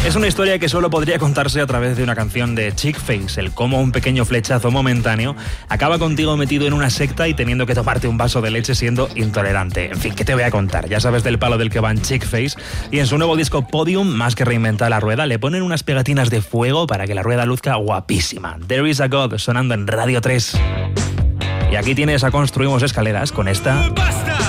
Es una historia que solo podría contarse a través de una canción de Chick Face, el cómo un pequeño flechazo momentáneo acaba contigo metido en una secta y teniendo que tomarte un vaso de leche siendo intolerante. En fin, ¿qué te voy a contar? Ya sabes del palo del que van Chick Face, y en su nuevo disco Podium, más que reinventar la rueda, le ponen unas pegatinas de fuego para que la rueda luzca guapísima. There is a God, sonando en Radio 3. Y aquí tienes a Construimos Escaleras con esta...